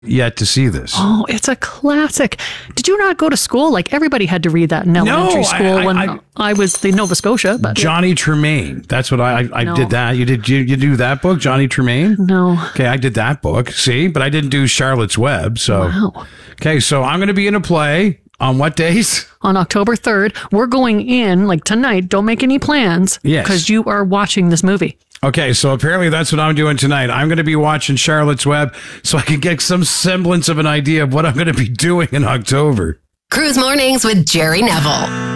yet to see this. Oh, it's a classic. Did you not go to school? Like everybody had to read that in elementary school when I was in Nova Scotia. But Johnny Tremaine. That's what I No. did that. You do that book, Johnny Tremaine? No. Okay, I did that book. See, but I didn't do Charlotte's Web. So, Wow. Okay, so I'm going to be in a play on what days? On October 3rd, we're going in like tonight. Don't make any plans. Yes. Because you are watching this movie. Okay, so apparently that's what I'm doing tonight. I'm going to be watching Charlotte's Web so I can get some semblance of an idea of what I'm going to be doing in October. Cruise Mornings with Jerry Neville.